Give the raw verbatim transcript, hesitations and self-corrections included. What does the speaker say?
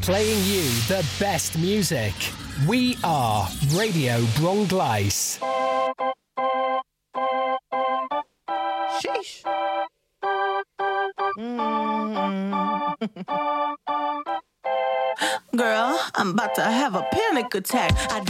Playing you the best music. We are Radio Bronglais. Sheesh. Mm. Girl, I'm about to have a panic attack. I